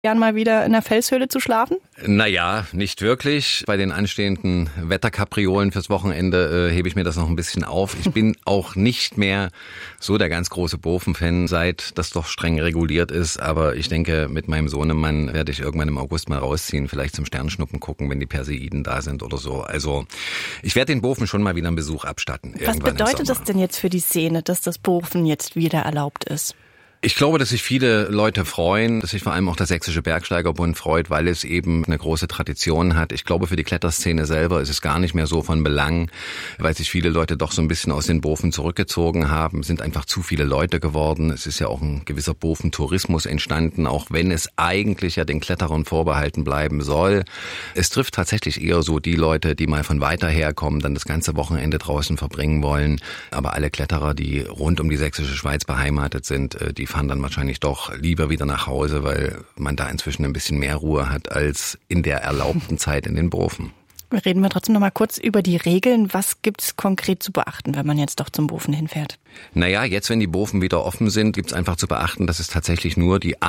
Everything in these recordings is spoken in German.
gern mal wieder in der Felshöhle zu schlafen? Naja, nicht wirklich. Bei den anstehenden Wetterkapriolen fürs Wochenende hebe ich mir das noch ein bisschen auf. Ich bin auch nicht mehr so der ganz große Bofen-Fan, seit das doch streng reguliert ist. Aber ich denke, mit meinem Sohnemann werde ich irgendwann im August mal rausziehen, vielleicht zum Sternschnuppen gucken, wenn die Perseiden da sind oder so. Also ich werde den Bofen schon mal wieder einen Besuch abstatten. Was bedeutet das denn jetzt für die Szene, dass das Bofen jetzt wieder erlaubt ist? Ich glaube, dass sich viele Leute freuen, dass sich vor allem auch der Sächsische Bergsteigerbund freut, weil es eben eine große Tradition hat. Ich glaube, für die Kletterszene selber ist es gar nicht mehr so von Belang, weil sich viele Leute doch so ein bisschen aus den Bofen zurückgezogen haben. Es sind einfach zu viele Leute geworden. Es ist ja auch ein gewisser Bofentourismus entstanden, auch wenn es eigentlich ja den Kletterern vorbehalten bleiben soll. Es trifft tatsächlich eher so die Leute, die mal von weiter herkommen, dann das ganze Wochenende draußen verbringen wollen. Aber alle Kletterer, die rund um die Sächsische Schweiz beheimatet sind, die fahren dann wahrscheinlich doch lieber wieder nach Hause, weil man da inzwischen ein bisschen mehr Ruhe hat als in der erlaubten Zeit in den Bofen. Reden wir trotzdem noch mal kurz über die Regeln. Was gibt's konkret zu beachten, wenn man jetzt doch zum Bofen hinfährt? Naja, jetzt, wenn die Bofen wieder offen sind, gibt's einfach zu beachten, dass es tatsächlich nur die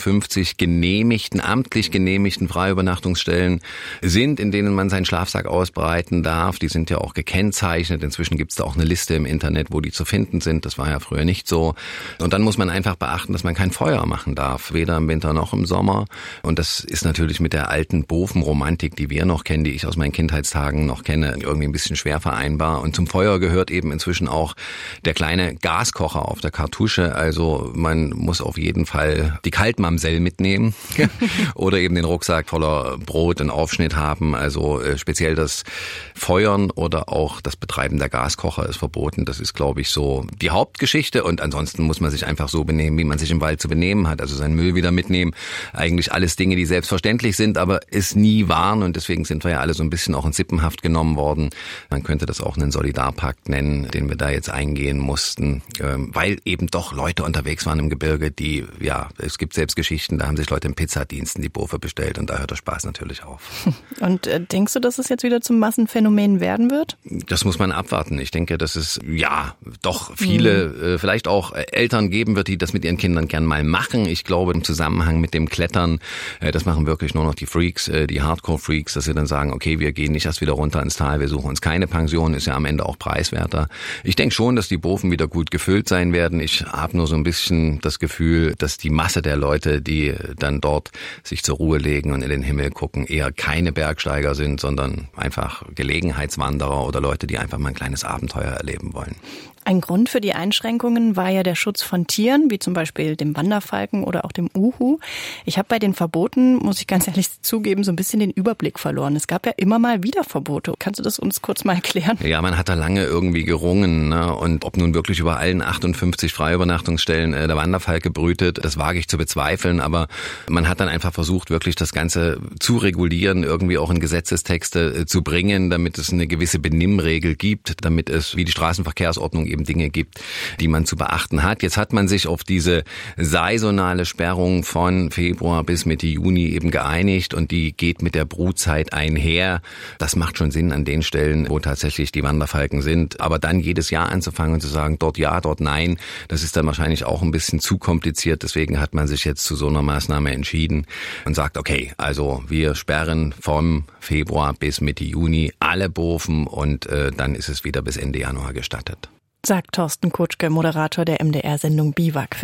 58 amtlich genehmigten Freiübernachtungsstellen sind, in denen man seinen Schlafsack ausbreiten darf. Die sind ja auch gekennzeichnet. Inzwischen gibt's da auch eine Liste im Internet, wo die zu finden sind. Das war ja früher nicht so. Und dann muss man einfach beachten, dass man kein Feuer machen darf, weder im Winter noch im Sommer. Und das ist natürlich mit der alten Bofenromantik, die wir noch kennen, die ich aus meinen Kindheitstagen noch kenne, irgendwie ein bisschen schwer vereinbar. Und zum Feuer gehört eben inzwischen auch der kleine Gaskocher auf der Kartusche. Also man muss auf jeden Fall die Kaltmamsell mitnehmen oder eben den Rucksack voller Brot und Aufschnitt haben. Also speziell das Feuern oder auch das Betreiben der Gaskocher ist verboten. Das ist, glaube ich, so die Hauptgeschichte. Und ansonsten muss man sich einfach so benehmen, wie man sich im Wald zu benehmen hat. Also seinen Müll wieder mitnehmen. Eigentlich alles Dinge, die selbstverständlich sind, aber es nie waren. Und deswegen sind wir ja alle so ein bisschen auch in Sippenhaft genommen worden. Man könnte das auch einen Solidarpakt nennen, den wir da jetzt eingehen mussten, weil eben doch Leute unterwegs waren im Gebirge, die, ja, es gibt selbst Geschichten, da haben sich Leute in Pizzadiensten die Bofe bestellt und da hört der Spaß natürlich auf. Und denkst du, dass es jetzt wieder zum Massenphänomen werden wird? Das muss man abwarten. Ich denke, dass es, ja, doch viele, vielleicht auch Eltern geben wird, die das mit ihren Kindern gern mal machen. Ich glaube, im Zusammenhang mit dem Klettern, das machen wirklich nur noch die Freaks, die Hardcore-Freaks, dass sie dann sagen, okay, wir gehen nicht erst wieder runter ins Tal, wir suchen uns keine Pension, ist ja am Ende auch preiswerter. Ich denke schon, dass die Bofen wieder gut gefüllt sein werden. Ich habe nur so ein bisschen das Gefühl, dass die Masse der Leute, die dann dort sich zur Ruhe legen und in den Himmel gucken, eher keine Bergsteiger sind, sondern einfach Gelegenheitswanderer oder Leute, die einfach mal ein kleines Abenteuer erleben wollen. Ein Grund für die Einschränkungen war ja der Schutz von Tieren, wie zum Beispiel dem Wanderfalken oder auch dem Uhu. Ich habe bei den Verboten, muss ich ganz ehrlich zugeben, so ein bisschen den Überblick verloren. Es gab ja immer mal wieder Verbote. Kannst du das uns kurz mal erklären? Ja, man hat da lange irgendwie gerungen, ne? Und ob nun wirklich über allen 58 Freiübernachtungsstellen der Wanderfalke brütet, das wage ich zu bezweifeln. Aber man hat dann einfach versucht, wirklich das Ganze zu regulieren, irgendwie auch in Gesetzestexte zu bringen, damit es eine gewisse Benimmregel gibt, damit es, wie die Straßenverkehrsordnung, eben Dinge gibt, die man zu beachten hat. Jetzt hat man sich auf diese saisonale Sperrung von Februar bis Mitte Juni eben geeinigt und die geht mit der Brutzeit einher. Das macht schon Sinn an den Stellen, wo tatsächlich die Wanderfalken sind. Aber dann jedes Jahr anzufangen und zu sagen, dort ja, dort nein, das ist dann wahrscheinlich auch ein bisschen zu kompliziert. Deswegen hat man sich jetzt zu so einer Maßnahme entschieden und sagt, okay, also wir sperren vom Februar bis Mitte Juni alle Bofen und dann ist es wieder bis Ende Januar gestattet. Sagt Thorsten Kutschke, Moderator der MDR-Sendung Biwak,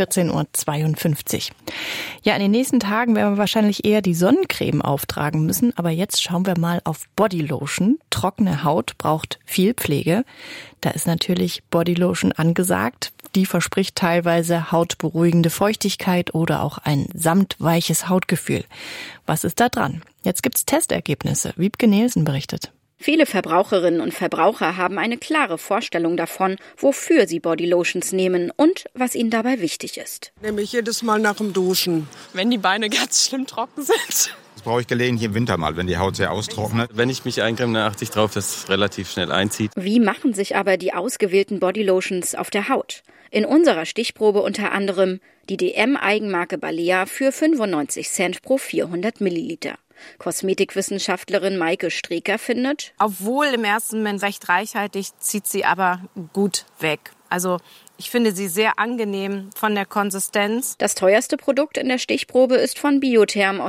14:52 Uhr. Ja, in den nächsten Tagen werden wir wahrscheinlich eher die Sonnencreme auftragen müssen, aber jetzt schauen wir mal auf Bodylotion. Trockene Haut braucht viel Pflege. Da ist natürlich Bodylotion angesagt. Die verspricht teilweise hautberuhigende Feuchtigkeit oder auch ein samtweiches Hautgefühl. Was ist da dran? Jetzt gibt's Testergebnisse. Wiebke Nielsen berichtet. Viele Verbraucherinnen und Verbraucher haben eine klare Vorstellung davon, wofür sie Bodylotions nehmen und was ihnen dabei wichtig ist. Nehme ich jedes Mal nach dem Duschen. Wenn die Beine ganz schlimm trocken sind. Das brauche ich gelegentlich im Winter mal, wenn die Haut sehr austrocknet. Wenn ich mich eincreme, dann achte ich drauf, dass es relativ schnell einzieht. Wie machen sich aber die ausgewählten Bodylotions auf der Haut? In unserer Stichprobe unter anderem die DM-Eigenmarke Balea für 95 Cent pro 400 Milliliter. Kosmetikwissenschaftlerin Maike Streker findet, obwohl im ersten Moment recht reichhaltig, zieht sie aber gut weg. Also Ich finde sie sehr angenehm von der Konsistenz. Das teuerste Produkt in der Stichprobe ist von Biotherm aus